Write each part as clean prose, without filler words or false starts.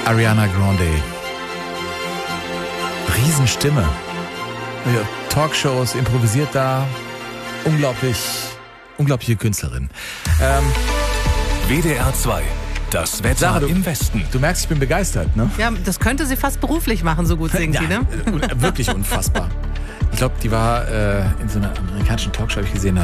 Ariana Grande. Riesenstimme. Talkshows, improvisiert da. Unglaubliche Künstlerin. WDR 2. Das Wetter im Westen. Du merkst, ich bin begeistert, ne? Ja, das könnte sie fast beruflich machen, so gut singt sie, ne? Wirklich unfassbar. Ich glaube, die war in so einer amerikanischen Talkshow, habe ich gesehen,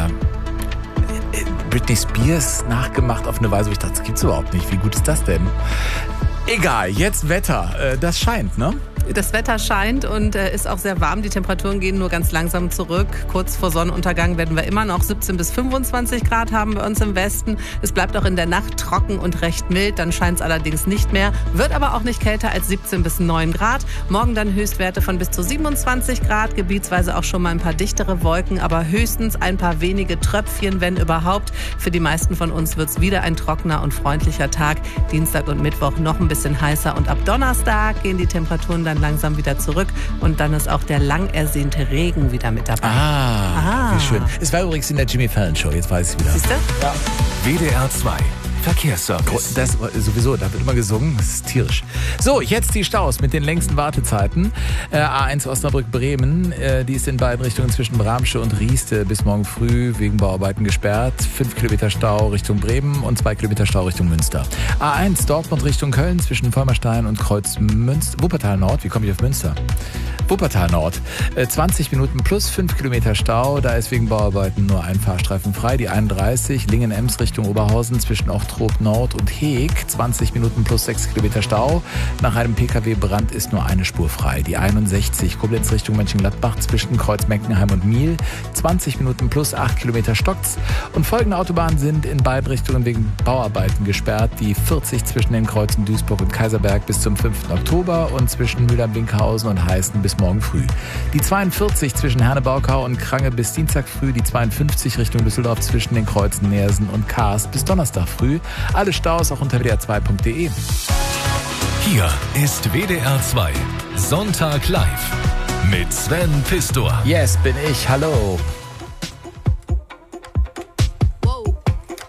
Britney Spears nachgemacht auf eine Weise, wo ich dachte, das gibt's überhaupt nicht. Wie gut ist das denn? Egal, jetzt Wetter. Das scheint, ne? Das Wetter scheint und ist auch sehr warm. Die Temperaturen gehen nur ganz langsam zurück. Kurz vor Sonnenuntergang werden wir immer noch 17 bis 25 Grad haben bei uns im Westen. Es bleibt auch in der Nacht trocken und recht mild. Dann scheint es allerdings nicht mehr. Wird aber auch nicht kälter als 17 bis 9 Grad. Morgen dann Höchstwerte von bis zu 27 Grad. Gebietsweise auch schon mal ein paar dichtere Wolken, aber höchstens ein paar wenige Tröpfchen, wenn überhaupt. Für die meisten von uns wird es wieder ein trockener und freundlicher Tag. Dienstag und Mittwoch noch ein bisschen heißer und ab Donnerstag gehen die Temperaturen dann langsam wieder zurück und dann ist auch der lang ersehnte Regen wieder mit dabei. Wie schön. Es war übrigens in der Jimmy Fallon Show, jetzt weiß ich wieder. Siehst du? Ja. WDR 2. Verkehrsservice. Das sowieso, da wird immer gesungen, das ist tierisch. So, jetzt die Staus mit den längsten Wartezeiten. A1 Osnabrück-Bremen, die ist in beiden Richtungen zwischen Bramsche und Rieste bis morgen früh wegen Bauarbeiten gesperrt. 5 Kilometer Stau Richtung Bremen und 2 Kilometer Stau Richtung Münster. A1 Dortmund Richtung Köln zwischen Vollmerstein und Kreuz Wuppertal Nord. Wie komme ich auf Münster? Wuppertal Nord. 20 Minuten plus 5 Kilometer Stau. Da ist wegen Bauarbeiten nur ein Fahrstreifen frei. Die 31 Lingen-Ems Richtung Oberhausen zwischen Ochtrop Nord und Heeg. 20 Minuten plus 6 Kilometer Stau. Nach einem Pkw-Brand ist nur eine Spur frei. Die 61 Koblenz Richtung Mönchengladbach zwischen Kreuz-Meckenheim und Miel. 20 Minuten plus 8 Kilometer stockt's. Und folgende Autobahnen sind in beiden Richtungen wegen Bauarbeiten gesperrt. Die 40 zwischen den Kreuzen Duisburg und Kaiserberg bis zum 5. Oktober und zwischen Mühlheim-Binkhausen und Heißen bis morgen früh. Die 42 zwischen Herne-Baukau und Krange bis Dienstag früh. Die 52 Richtung Düsseldorf zwischen den Kreuzen Neersen und Kaas bis Donnerstag früh. Alle Staus auch unter wdr2.de. Hier ist WDR 2. Sonntag live. Mit Sven Pistor. Yes, bin ich. Hallo.